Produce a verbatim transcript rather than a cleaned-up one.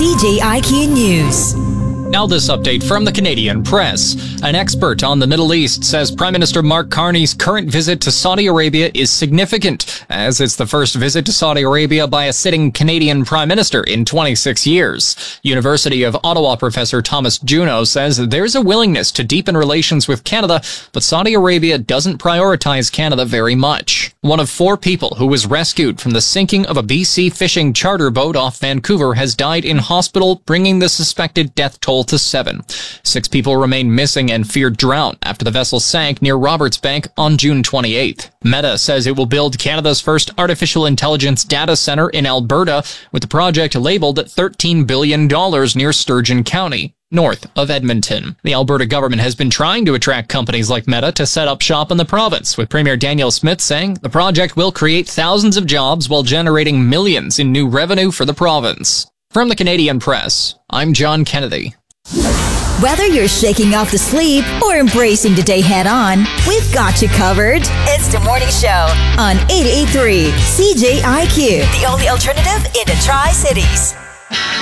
C J I Q News. Now this update from the Canadian press. An expert on the Middle East says Prime Minister Mark Carney's current visit to Saudi Arabia is significant, as it's the first visit to Saudi Arabia by a sitting Canadian Prime Minister in twenty-six years. University of Ottawa professor Thomas Juneau says there's a willingness to deepen relations with Canada, but Saudi Arabia doesn't prioritize Canada very much. One of four people who was rescued from the sinking of a B C fishing charter boat off Vancouver has died in hospital, bringing the suspected death toll to seven. Six people remain missing and feared drown after the vessel sank near Roberts Bank on June twenty-eighth. Meta says it will build Canada's first artificial intelligence data center in Alberta, with the project labeled at thirteen billion dollars near Sturgeon County, north of Edmonton. The Alberta government has been trying to attract companies like Meta to set up shop in the province, with Premier Danielle Smith saying the project will create thousands of jobs while generating millions in new revenue for the province. From the Canadian press, I'm John Kennedy. Whether you're shaking off the sleep or embracing the day head on, we've got you covered. It's the morning show on eighty-eight point three C J I Q, the only alternative in the Tri-Cities.